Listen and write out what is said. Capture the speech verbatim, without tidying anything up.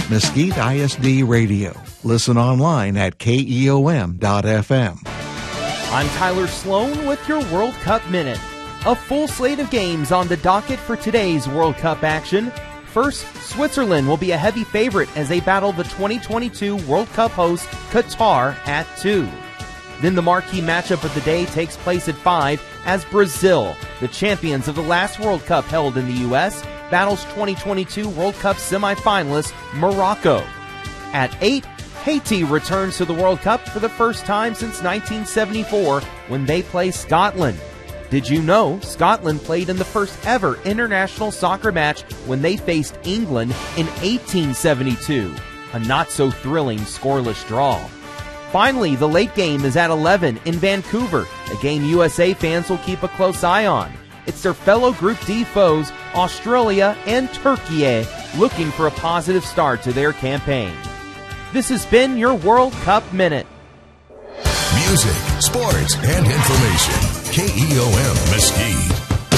Mesquite I S D Radio. Listen online at K E O M dot F M. I'm Tyler Sloan with your World Cup Minute. A full slate of games on the docket for today's World Cup action. First, Switzerland will be a heavy favorite as they battle the twenty twenty-two World Cup host Qatar at two. Then the marquee matchup of the day takes place at five as Brazil, the champions of the last World Cup held in the U S, battles twenty twenty-two World Cup semifinalist Morocco. At eight, Haiti returns to the World Cup for the first time since nineteen seventy-four when they play Scotland. Did you know Scotland played in the first ever international soccer match when they faced England in eighteen seventy-two? A not-so-thrilling scoreless draw. Finally, the late game is at eleven in Vancouver, a game U S A fans will keep a close eye on. It's their fellow Group D foes, Australia and Turkey, looking for a positive start to their campaign. This has been your World Cup Minute. Music, sports, and information. K E O M Mesquite.